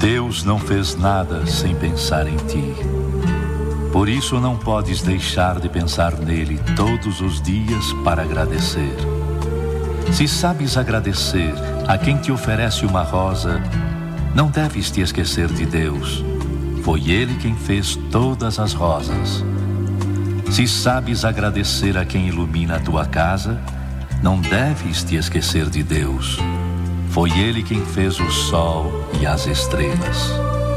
Deus não fez nada sem pensar em ti. Por isso não podes deixar de pensar nele todos os dias para agradecer. Se sabes agradecer a quem te oferece uma rosa, não deves te esquecer de Deus. Foi Ele quem fez todas as rosas. Se sabes agradecer a quem ilumina a tua casa, não deves te esquecer de Deus. Foi Ele quem fez o sol e as estrelas.